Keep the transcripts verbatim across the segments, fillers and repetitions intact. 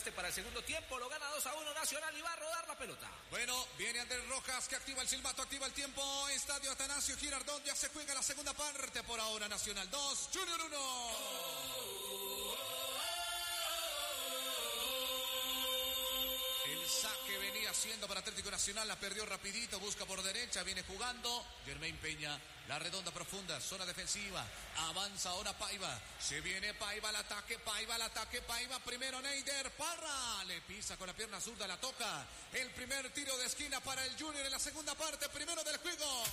desgaste para el segundo tiempo. Lo gana dos a uno Nacional y va a rodar la pelota. Bueno, viene Andrés Rojas que activa el silbato, activa el tiempo. Estadio Atanasio Girardot, ya se juega la segunda parte. Por ahora Nacional dos, Junior uno. El saque venía haciendo para Atlético Nacional, la perdió rapidito, busca por derecha, viene jugando Jermaine Peña, la redonda profunda, zona defensiva, avanza ahora Paiva, se viene Paiva al ataque, Paiva al ataque, Paiva, primero Neider Parra, le pisa con la pierna zurda, la toca, el primer tiro de esquina para el Junior en la segunda parte, primero del juego.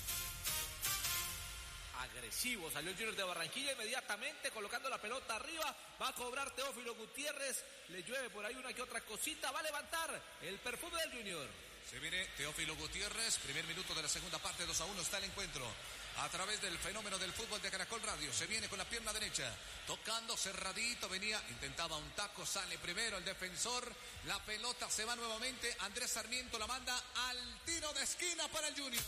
Agresivo, salió el Junior de Barranquilla inmediatamente colocando la pelota arriba, va a cobrar Teófilo Gutiérrez, le llueve por ahí una que otra cosita, va a levantar el perfume del Junior. Se viene Teófilo Gutiérrez, primer minuto de la segunda parte, dos a uno está el encuentro. A través del fenómeno del fútbol de Caracol Radio, se viene con la pierna derecha, tocando cerradito, venía, intentaba un taco, sale primero el defensor, la pelota se va nuevamente, Andrés Sarmiento la manda al tiro de esquina para el Junior.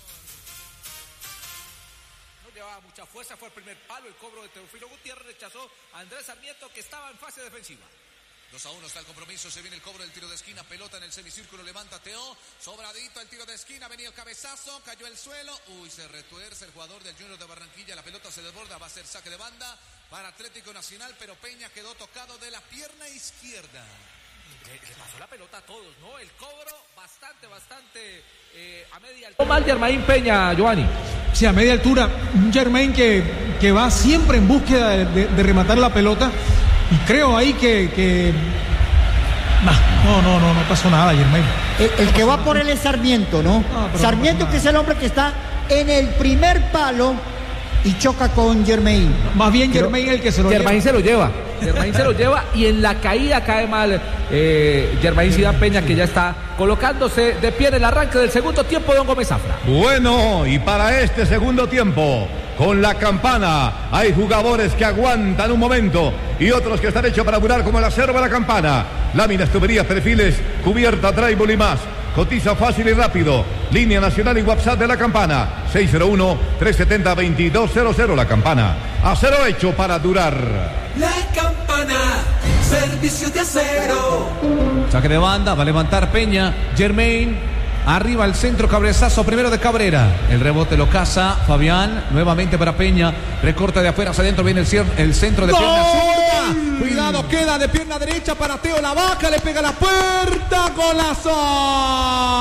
No llevaba mucha fuerza, fue el primer palo, el cobro de Teófilo Gutiérrez, rechazó a Andrés Sarmiento que estaba en fase defensiva. dos a uno está el compromiso, se viene el cobro del tiro de esquina, pelota en el semicírculo, levanta Teo, sobradito el tiro de esquina, venía el cabezazo, cayó el suelo, uy, se retuerce el jugador del Junior de Barranquilla, la pelota se desborda, va a ser saque de banda para Atlético Nacional, pero Peña quedó tocado de la pierna izquierda. Le, le pasó la pelota a todos, ¿no? El cobro bastante, bastante eh, a media altura. ¿Cómo mal Jermaine Peña, Giovanni? Sí, a media altura, un Jermaine que, que va siempre en búsqueda de, de, de rematar la pelota. Y creo ahí que... que... No, no, no, no pasó nada, Jermaine. El, el no que va nada. por él es Sarmiento, ¿no? no Sarmiento no que es el hombre que está en el primer palo y choca con Jermaine. Más bien Jermaine el que se lo Jermaine lleva. se lo lleva. Jermaine se lo lleva y en la caída cae mal eh, Jermaine Zidane Peña, que ya está colocándose de pie en el arranque del segundo tiempo, don Gómez Zafra. Bueno, y para este segundo tiempo, con la campana, hay jugadores que aguantan un momento y otros que están hechos para durar como el acero de la campana. Láminas, tuberías, perfiles, cubierta, drywall y más. Cotiza fácil y rápido. Línea nacional y WhatsApp de la campana. seis cero uno, tres siete cero, dos dos cero cero. La campana. Acero hecho para durar. La campana. Servicio de acero. Saque de banda, va a levantar Peña. Jermaine. Arriba al centro, cabezazo primero de Cabrera. El rebote lo caza Fabián. Nuevamente para Peña. Recorta de afuera hacia adentro. Viene el, cier- el centro de pierna zurda. Cuidado, queda de pierna derecha para Teo. La vaca le pega la puerta. Golazo.